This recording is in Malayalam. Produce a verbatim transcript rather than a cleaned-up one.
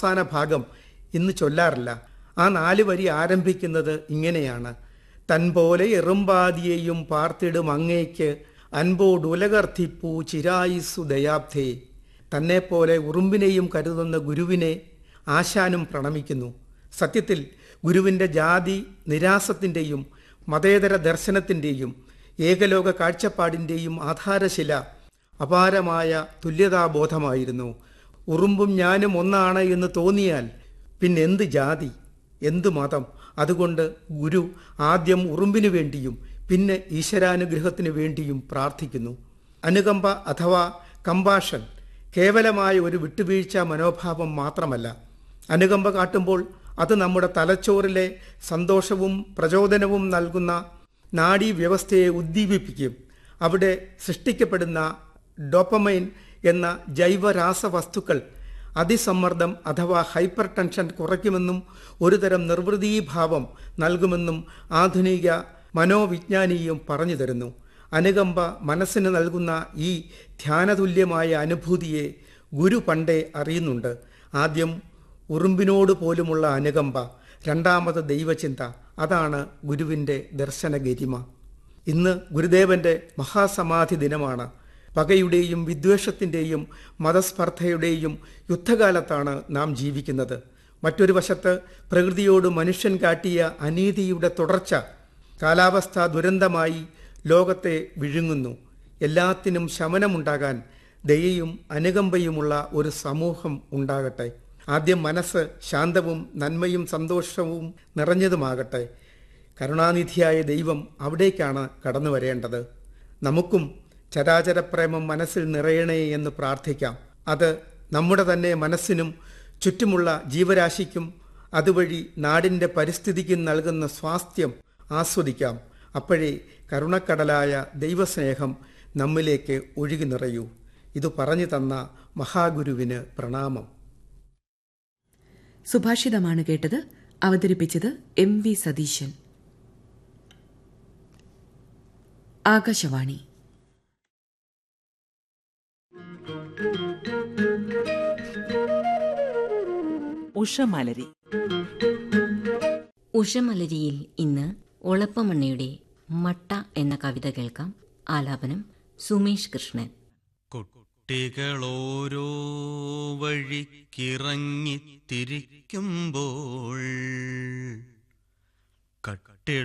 അവസാന ഭാഗം ഇന്ന് ചൊല്ലാറില്ല. ആ നാല് വരി ആരംഭിക്കുന്നത് ഇങ്ങനെയാണ്: തൻപോലെ എറുമ്പാതിയെയും പാർത്തിടും അങ്ങേക്ക് അൻപോടുലകർത്തിപ്പൂ ചിരായുസ്സു ദയാബ്ധേ. തന്നെപ്പോലെ ഉറുമ്പിനെയും കരുതുന്ന ഗുരുവിനെ ആശാനും പ്രണമിക്കുന്നു. സത്യത്തിൽ ഗുരുവിൻ്റെ ജാതി നിരാസത്തിൻ്റെയും മതേതര ദർശനത്തിൻ്റെയും ഏകലോക കാഴ്ചപ്പാടിൻ്റെയും ആധാരശില അപാരമായ തുല്യതാബോധമായിരുന്നു. ഉറുമ്പും ഞാനും ഒന്നാണ് എന്ന് തോന്നിയാൽ പിന്നെന്ത് ജാതി, എന്ത് മതം? അതുകൊണ്ട് ഗുരു ആദ്യം ഉറുമ്പിനു വേണ്ടിയും പിന്നെ ഈശ്വരാനുഗ്രഹത്തിനു വേണ്ടിയും പ്രാർത്ഥിക്കുന്നു. അനുകമ്പ അഥവാ കമ്പാഷൻ കേവലമായ ഒരു വിട്ടുവീഴ്ച മനോഭാവം മാത്രമല്ല. അനുകമ്പ കാട്ടുമ്പോൾ അത് നമ്മുടെ തലച്ചോറിലെ സന്തോഷവും പ്രചോദനവും നൽകുന്ന നാഡീവ്യവസ്ഥയെ ഉദ്ദീപിപ്പിക്കും. അവിടെ സൃഷ്ടിക്കപ്പെടുന്ന ഡോപ്പമൈൻ എന്ന ജൈവരാസവസ്തുക്കൾ അതിസമ്മർദ്ദം അഥവാ ഹൈപ്പർ ടെൻഷൻ കുറയ്ക്കുമെന്നും ഒരുതരം നിർവൃതീഭാവം നൽകുമെന്നും ആധുനിക മനോവിജ്ഞാനിയും പറഞ്ഞു തരുന്നു. അനുകമ്പ മനസ്സിന് നൽകുന്ന ഈ ധ്യാനതുല്യമായ അനുഭൂതിയെ ഗുരു പണ്ടേ അറിയുന്നുണ്ട്. ആദ്യം ഉറുമ്പിനോട് പോലുമുള്ള അനുകമ്പ, രണ്ടാമത് ദൈവചിന്ത. അതാണ് ഗുരുവിൻ്റെ ദർശന ഗരിമ. ഇന്ന് ഗുരുദേവൻ്റെ മഹാസമാധി ദിനമാണ്. പകയുടെയും വിദ്വേഷത്തിൻ്റെയും മതസ്പർദ്ധയുടെയും യുദ്ധകാലത്താണ് നാം ജീവിക്കുന്നത്. മറ്റൊരു വശത്ത് പ്രകൃതിയോട് മനുഷ്യൻ കാട്ടിയ അനീതിയുടെ തുടർച്ച കാലാവസ്ഥാ ദുരന്തമായി ലോകത്തെ വിഴുങ്ങുന്നു. എല്ലാത്തിനും ശമനമുണ്ടാകാൻ ദയയും അനുകമ്പയുമുള്ള ഒരു സമൂഹം ഉണ്ടാകട്ടെ. ആദ്യം മനസ്സ് ശാന്തവും നന്മയും സന്തോഷവും നിറഞ്ഞതുമാകട്ടെ. കരുണാനിധിയായ ദൈവം അവിടേക്കാണ് കടന്നു വരേണ്ടത്. നമുക്കും ചരാചരപ്രേമം മനസ്സിൽ നിറയണേ എന്ന് പ്രാർത്ഥിക്കാം. അത് നമ്മുടെ തന്നെ മനസ്സിനും ചുറ്റുമുള്ള ജീവരാശിക്കും അതുവഴി നാടിൻ്റെ പരിസ്ഥിതിക്കും നൽകുന്ന സ്വാസ്ഥ്യം ആസ്വദിക്കാം. അപ്പോഴേ കരുണക്കടലായ ദൈവസ്നേഹം നമ്മിലേക്ക് ഒഴുകി നിറയൂ. ഇത് പറഞ്ഞു തന്ന മഹാഗുരുവിന് പ്രണാമം. സുഭാഷിതമാണ് കേട്ടത്. അവതരിപ്പിച്ചത് എം വി സതീശൻ. ആകാശവാണി. ഉഷമലരി. ഉഷമലരിയിൽ ഇന്ന് ഒളപ്പമണ്ണയുടെ മട്ട എന്ന കവിത കേൾക്കാം. ആലാപനം സുമേഷ് കൃഷ്ണൻ. കുട്ടികളോരോ വഴിക്കിറങ്ങിത്തിരിക്കുമ്പോൾ